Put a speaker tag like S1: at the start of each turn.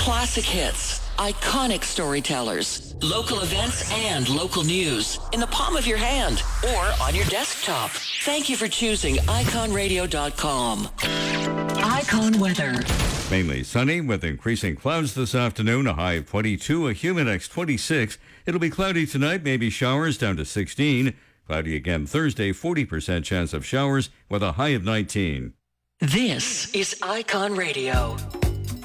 S1: Classic hits, iconic storytellers, local events and local news in the palm of your hand or on your desktop. Thank you for choosing iconradio.com. Icon weather.
S2: Mainly sunny with increasing clouds this afternoon, a high of 22, a humid X 26. It'll be cloudy tonight, maybe showers down to 16. Cloudy again Thursday, 40% chance of showers with a high of 19.
S1: This is Icon Radio.